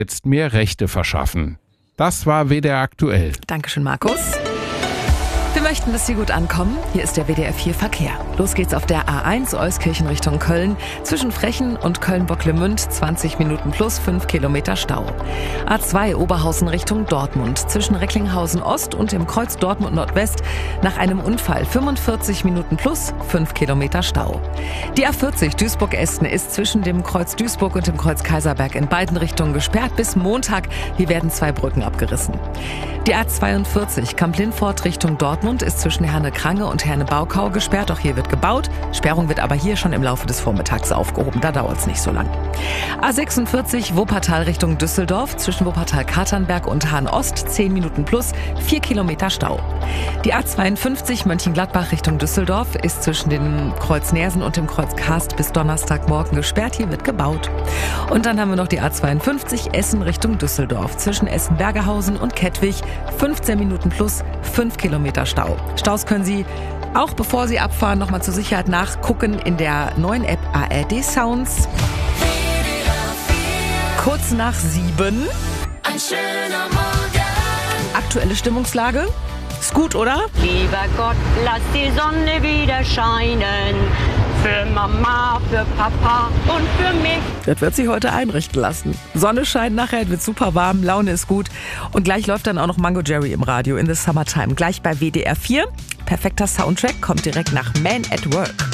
jetzt mehr Rechte verschaffen. Das war WDR aktuell. Dankeschön, Markus. Wir möchten, dass Sie gut ankommen. Hier ist der WDR 4 Verkehr. Los geht's auf der A1 Euskirchen Richtung Köln. Zwischen Frechen und Köln-Bocklemünd 20 Minuten plus 5 Kilometer Stau. A2 Oberhausen Richtung Dortmund. Zwischen Recklinghausen Ost und dem Kreuz Dortmund Nordwest nach einem Unfall 45 Minuten plus 5 Kilometer Stau. Die A40 Duisburg-Esten ist zwischen dem Kreuz Duisburg und dem Kreuz Kaiserberg in beiden Richtungen gesperrt bis Montag. Hier werden 2 Brücken abgerissen. Die A42 Kamp-Lindfort Richtung Dortmund ist zwischen Herne-Krange und Herne-Baukau gesperrt. Auch hier wird gebaut. Sperrung wird aber hier schon im Laufe des Vormittags aufgehoben. Da dauert es nicht so lang. A46 Wuppertal Richtung Düsseldorf. Zwischen Wuppertal-Katernberg und Hahn-Ost 10 Minuten plus 4 Kilometer Stau. Die A52 Mönchengladbach Richtung Düsseldorf ist zwischen dem Kreuz Nersen und dem Kreuz Karst bis Donnerstagmorgen gesperrt. Hier wird gebaut. Und dann haben wir noch die A52 Essen Richtung Düsseldorf. Zwischen Essen-Bergerhausen und Kettwig 15 Minuten plus 5 Kilometer Stau. Staus können Sie auch, bevor Sie abfahren, nochmal zur Sicherheit nachgucken in der neuen App ARD Sounds. Kurz nach 7. Ein schöner Morgen. Aktuelle Stimmungslage. Ist gut, oder? Lieber Gott, lass die Sonne wieder scheinen. Für Mama, für Papa und für mich. Das wird sich heute einrichten lassen. Sonne scheint nachher, wird super warm, Laune ist gut. Und gleich läuft dann auch noch Mango Jerry im Radio in the Summertime. Gleich bei WDR 4. Perfekter Soundtrack kommt direkt nach Man at Work.